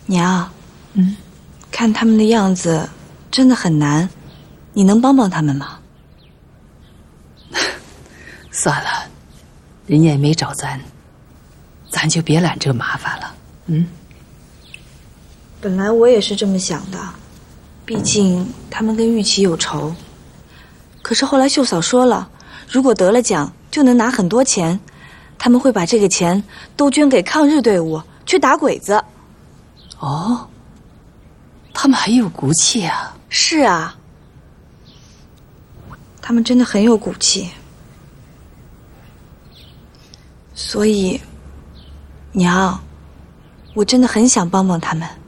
娘，看他们的样子，真的很难，你能帮帮他们吗？ 算了，人家也没找咱就别揽这麻烦了。 本来我也是这么想的，毕竟他们跟玉琪有仇。可是后来秀嫂说了，如果得了奖就能拿很多钱，他们会把这个钱都捐给抗日队伍，去打鬼子。 哦，他们很有骨气啊。 是啊，他们真的很有骨气。所以，娘，我真的很想帮帮他们。